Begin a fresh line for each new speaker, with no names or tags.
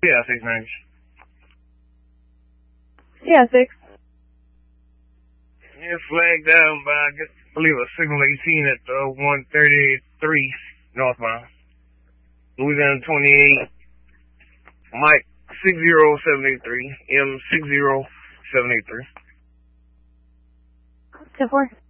Yeah, 690.
Yeah, 6.
Yeah, flagged down by, I believe, a signal 18 at 133 northbound. Louisiana 28, Mike 60783, M60783.
10-4.